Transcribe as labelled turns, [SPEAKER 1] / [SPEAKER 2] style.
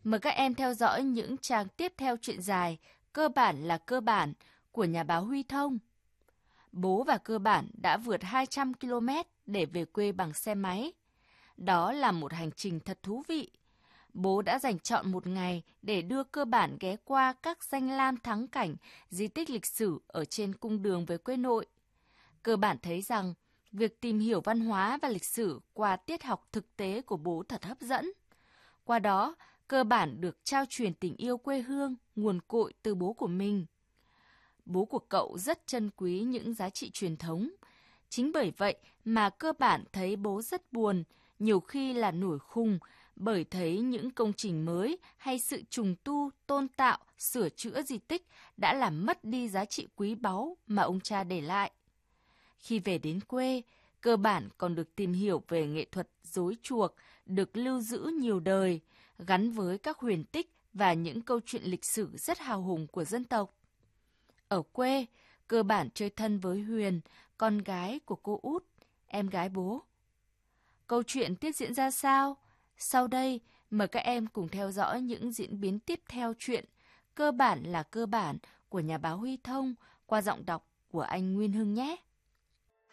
[SPEAKER 1] Mời các em theo dõi những trang tiếp theo truyện dài Cơ bản là cơ bản của nhà báo Huy Thông. Bố và Cơ bản đã vượt 200 km để về quê bằng xe máy. Đó là một hành trình thật thú vị. Bố đã dành trọn một ngày để đưa Cơ bản ghé qua các danh lam thắng cảnh, di tích lịch sử ở trên cung đường về quê nội. Cơ bản thấy rằng việc tìm hiểu văn hóa và lịch sử qua tiết học thực tế của bố thật hấp dẫn. Qua đó, Cơ bản được trao truyền tình yêu quê hương, nguồn cội từ bố của mình. Bố của cậu rất trân quý những giá trị truyền thống. Chính bởi vậy mà Cơ bản thấy bố rất buồn, nhiều khi là nổi khùng, bởi thấy những công trình mới hay sự trùng tu, tôn tạo, sửa chữa di tích đã làm mất đi giá trị quý báu mà ông cha để lại. Khi về đến quê, Cơ bản còn được tìm hiểu về nghệ thuật rối chuộc, được lưu giữ nhiều đời, gắn với các huyền tích và những câu chuyện lịch sử rất hào hùng của dân tộc. Ở quê, Cơ bản chơi thân với Huyền, con gái của cô út, em gái bố. Câu chuyện tiếp diễn ra sao? Sau đây, mời các em cùng theo dõi những diễn biến tiếp theo chuyện Cơ bản là cơ bản của nhà báo Huy Thông qua giọng đọc của anh Nguyên Hưng nhé.